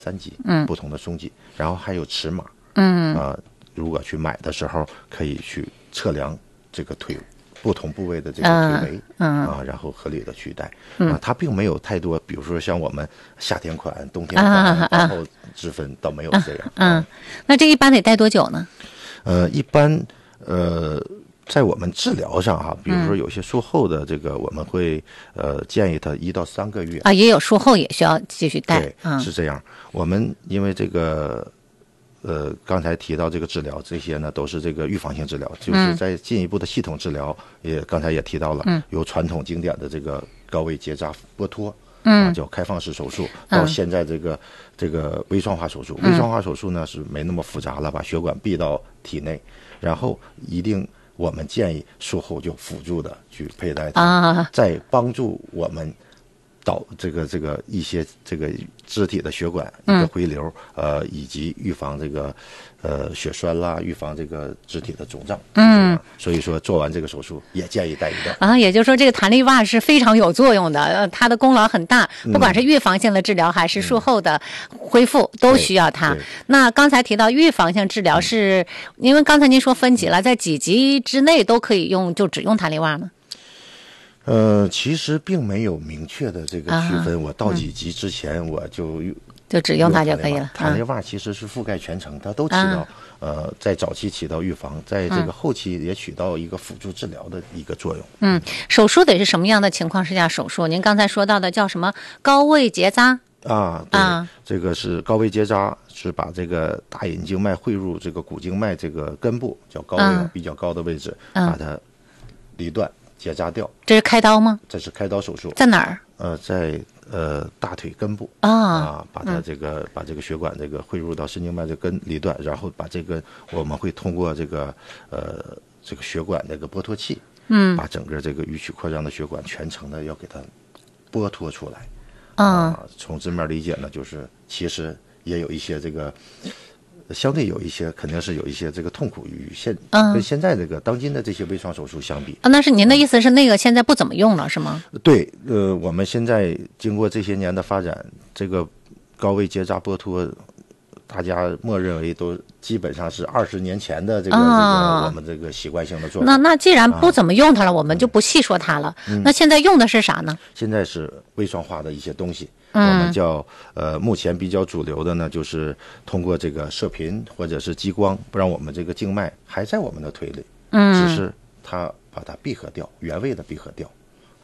3级，不同的松级，然后还有尺码，如果去买的时候可以去测量这个腿不同部位的这个腿围，然后合理的去戴，它并没有太多，比如说像我们夏天款、冬天款，然后之分倒没有这样。 那这一般得戴多久呢？ 一般在我们治疗上哈，比如说有些术后的这个，我们会建议他1到3个月啊，也有术后也需要继续戴， 对，是这样。我们因为这个刚才提到这个治疗，这些呢都是这个预防性治疗，就是在进一步的系统治疗，刚才也提到了，由传统经典的这个高位结扎剥脱，叫开放式手术，到现在这个微创化手术。微创化手术呢是没那么复杂了，把血管闭到体内，然后我们建议术后就辅助的去佩戴它，再帮助我们导这个一些这个肢体的血管一个回流，以及预防这个血栓啦，预防这个肢体的肿胀。所以说做完这个手术也建议戴一戴啊。也就是说，这个弹力袜是非常有作用的，它的功劳很大，不管是预防性的治疗还是术后的恢复，都需要它。那刚才提到预防性治疗是，因为刚才您说分级了，在几级之内都可以用，就只用弹力袜吗？ 其实并没有明确的这个区分，我到几级之前我就只用它就可以了。 弹力袜其实是覆盖全程，它都起到在早期起到预防，在这个后期也起到一个辅助治疗的一个作用。 手术得是什么样的情况之下手术？您刚才说到的叫什么高位结扎？ 对，这个是高位结扎，是把这个大隐静脉汇入这个股静脉这个根部，叫高位，比较高的位置，把它离断结扎掉。 这是开刀吗？ 这是开刀手术。 在哪儿？ 在大腿根部把它把这个血管这个汇入到神经脉这根离断，然后把这个我们会通过这个血管这个剥脱器，把整个这个迂曲扩张的血管全程的要给它剥脱出来。从字面理解呢，就是其实也有一些这个。相对有一些肯定是有一些这个痛苦与跟现在这个当今的这些微创手术相比那是您的意思是那个现在不怎么用了是吗？ 对，我们现在经过这些年的发展，这个高位结扎剥脱，大家默认为都基本上是20年前的这个我们这个习惯性的做法。 那既然不怎么用它了，我们就不细说它了。那现在用的是啥呢？ 现在是微创化的一些东西。我们叫目前比较主流的呢，就是通过这个射频或者是激光，不让我们这个静脉还在我们的腿里，只是它把它闭合掉，原位的闭合掉。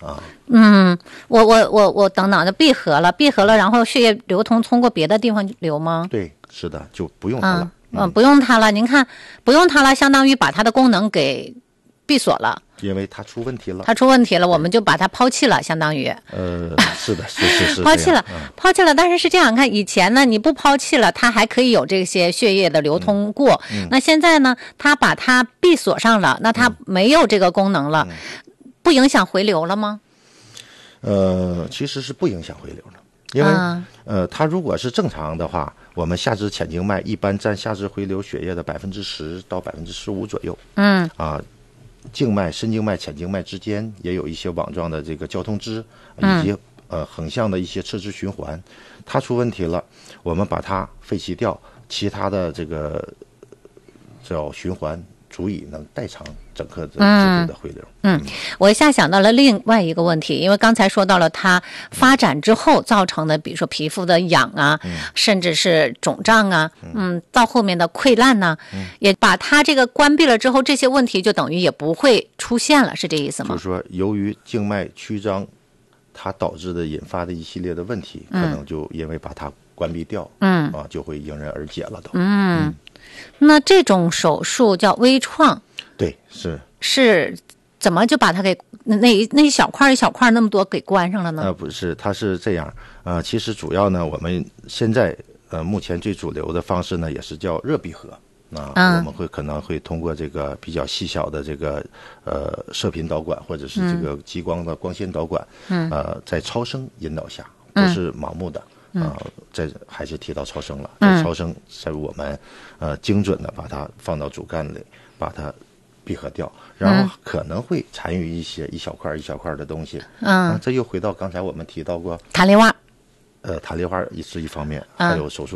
我等等，就闭合了，然后血液流通通过别的地方流吗？ 对，是的，就不用它了。 不用它了。您看，不用它了，相当于把它的功能给闭锁了。 因为它出问题了， 我们就把它抛弃了，相当于。 是的，是抛弃了。但是是这样，看以前呢，你不抛弃了，它还可以有这些血液的流通过。那现在呢，它把它闭锁上了，那它没有这个功能了，不影响回流了吗？ 其实是不影响回流的，因为它如果是正常的话，我们下肢浅静脉一般占下肢回流血液的10%到15%左右。静脉、深静脉、浅静脉之间也有一些网状的这个交通支，以及横向的一些侧支循环。它出问题了，我们把它废弃掉，其他的这个叫循环足以能代偿整个肢体的回流。 我一下想到了另外一个问题，因为刚才说到了它发展之后造成的，比如说皮肤的痒啊，甚至是肿胀啊，到后面的溃烂呢，也把它这个关闭了之后，这些问题就等于也不会出现了，是这意思吗？ 就是说，由于静脉曲张，它导致的引发的一系列的问题，可能就因为把它关闭掉，就会迎刃而解了都。 那这种手术叫微创， 对， 是怎么就把它给那一小块一小块那么多给关上了呢？ 不是，它是这样。其实主要呢，我们现在目前最主流的方式呢，也是叫热闭合。我们可能会通过这个比较细小的这个射频导管或者是这个激光的光纤导管，在超声引导下，不是盲目的。还是提到超声了，超声在我们精准的把它放到主干里，把它闭合掉，然后可能会残余一些一小块一小块的东西。这又回到刚才我们提到过弹力袜。 弹裂化是一方面，还有手术